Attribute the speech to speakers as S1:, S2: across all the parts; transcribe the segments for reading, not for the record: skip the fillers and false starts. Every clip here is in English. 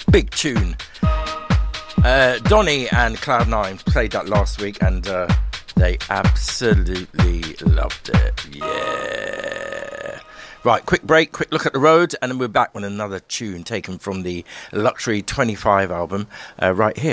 S1: Big tune. Donny and Cloud9 played that last week and they absolutely loved it. Yeah. Right, quick break, quick look at the road, and then we're back with another tune taken from the Luxury 25 album right here.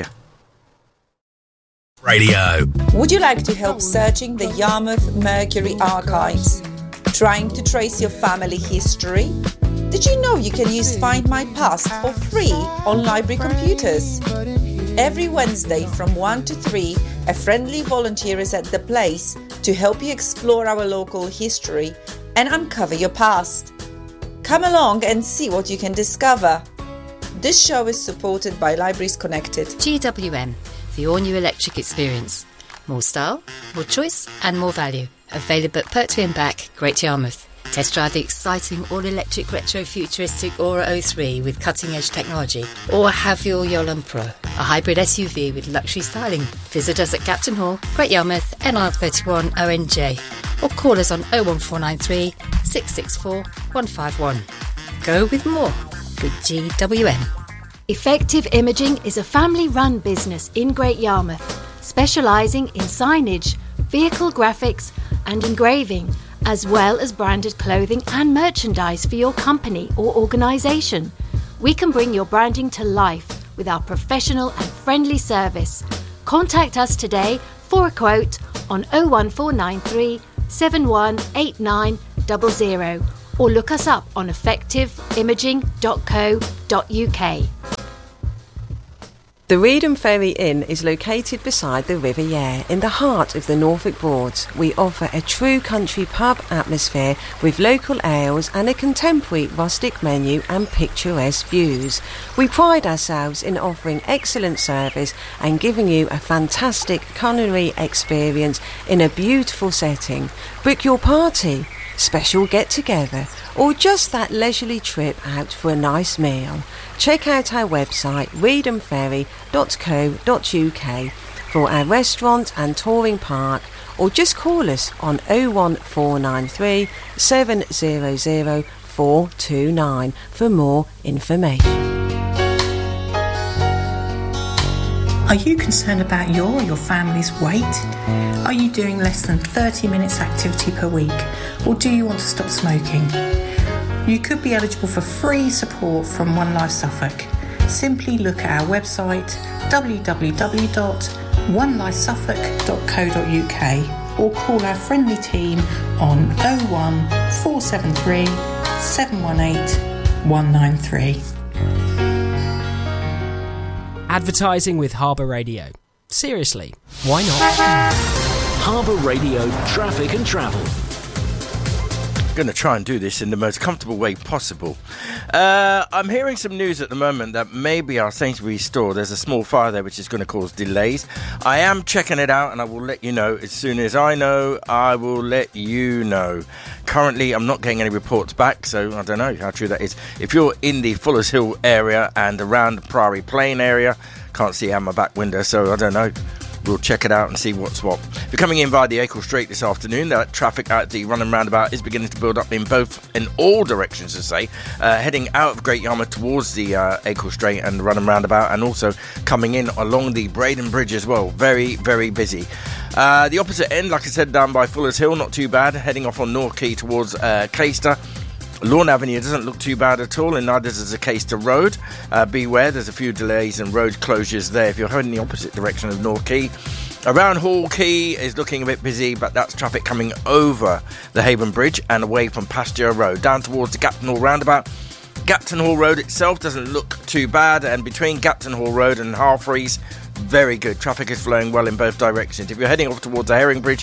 S2: Radio.
S3: Would you like to help searching the Yarmouth Mercury archives? Trying to trace your family history? Did you know you can use Find My Past for free on library computers? Every Wednesday from 1 to 3, a friendly volunteer is at the place to help you explore our local history and uncover your past. Come along and see what you can discover. This show is supported by Libraries Connected.
S4: GWM, the all-new electric experience. More style, more choice and more value. Available at Pertwee and Back, Great Yarmouth. Test drive the exciting all-electric retro-futuristic Aura 03 with cutting-edge technology. Or have your Yolan Pro, a hybrid SUV with luxury styling. Visit us at Captain Hall, Great Yarmouth, NR31 ONJ. Or call us on 01493 664 151. Go with more. Good GWM.
S5: Effective Imaging is a family-run business in Great Yarmouth, specialising in signage, vehicle graphics and engraving, as well as branded clothing and merchandise for your company or organisation. We can bring your branding to life with our professional and friendly service. Contact us today for a quote on 01493 718900 or look us up on effectiveimaging.co.uk.
S6: The Reedham Ferry Inn is located beside the River Yare in the heart of the Norfolk Broads. We offer a true country pub atmosphere with local ales and a contemporary rustic menu and picturesque views. We pride ourselves in offering excellent service and giving you a fantastic culinary experience in a beautiful setting. Book your party, special get-together, or just that leisurely trip out for a nice meal. Check out our website reedhamferry.co.uk for our restaurant and touring park, or just call us on 01493 700 429 for more information.
S7: Are you concerned about your or your family's weight? Are you doing less than 30 minutes activity per week? Or do you want to stop smoking? You could be eligible for free support from One Life Suffolk. Simply look at our website www.onelifesuffolk.co.uk or call our friendly team on 01473 718 193.
S8: Advertising with Harbour Radio. Seriously, why not?
S2: Harbour Radio Traffic and Travel.
S1: Going to try and do this in the most comfortable way possible. I'm hearing some news at the moment that maybe our Sainsbury's store, there's a small fire there which is going to cause delays. I am checking it out and I will let you know. As soon as I know, I will let you know. Currently, I'm not getting any reports back, so I don't know how true that is. If you're in the Fullers Hill area and around the Priory Plain area, can't see out my back window, so I don't know. We'll check it out and see what's what. If you're coming in via the Acle Strait this afternoon, that traffic at the Running Roundabout is beginning to build up in all directions, to say. Heading out of Great Yarmouth towards the Acle Strait and the Running Roundabout, and also coming in along the Braden Bridge as well. Very, very busy. The opposite end, like I said, down by Fullers Hill, not too bad. Heading off on North Quay towards Caister. Lawn Avenue doesn't look too bad at all, and neither does the Caister Road. Beware, there's a few delays and road closures there if you're heading the opposite direction of North Quay. Around Hall Quay is looking a bit busy, but that's traffic coming over the Haven Bridge and away from Pasture Road. Down towards the Gapton Hall roundabout. Gapton Hall Road itself doesn't look too bad, and between Gapton Hall Road and Halfreys, very good. Traffic is flowing well in both directions. If you're heading off towards the Herring Bridge,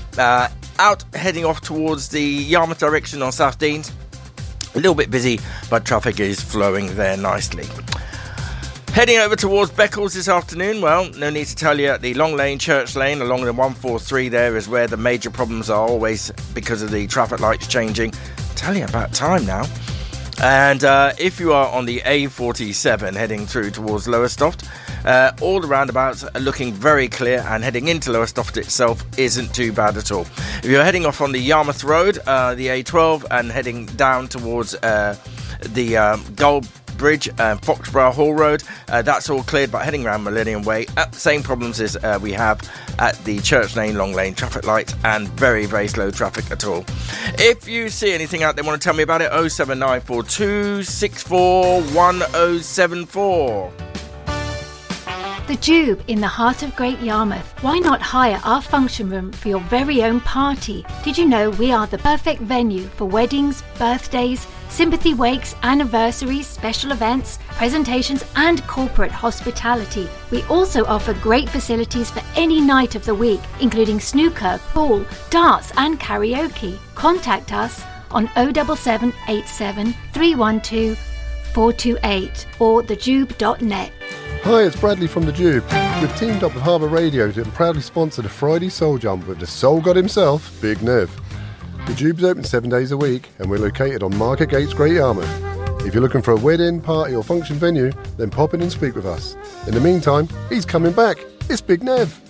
S1: heading off towards the Yarmouth direction on South Deans, a little bit busy, but traffic is flowing there nicely. Heading over towards Beccles this afternoon, well, no need to tell you, the Long Lane, Church Lane, along the 143 there is where the major problems are, always because of the traffic lights changing. Tell you about time now. And if you are on the A47 heading through towards Lowestoft, all the roundabouts are looking very clear, and heading into Lowestoft itself isn't too bad at all. If you're heading off on the Yarmouth Road, the A12, and heading down towards the Bridge and Foxborough Hall Road. That's all cleared, but heading around Millennium Way, same problems as we have at the Church Lane, Long Lane traffic lights, and very, very slow traffic at all. If you see anything out there, want to tell me about it, 07942 64 1074.
S5: The Jube in the heart of Great Yarmouth. Why not hire our function room for your very own party? Did you know we are the perfect venue for weddings, birthdays, sympathy wakes, anniversaries, special events, presentations and corporate hospitality. We also offer great facilities for any night of the week, including snooker, pool, darts and karaoke. Contact us on 07787 312 428 or thejube.net.
S9: Hi, it's Bradley from The Jube. We've teamed up with Harbour Radio to proudly sponsor the Friday Soul Jump with the Soul God himself, Big Nev. The Jube's open 7 days a week and we're located on Market Gates, Great Yarmouth. If you're looking for a wedding, party or function venue, then pop in and speak with us. In the meantime, he's coming back. It's Big Nev.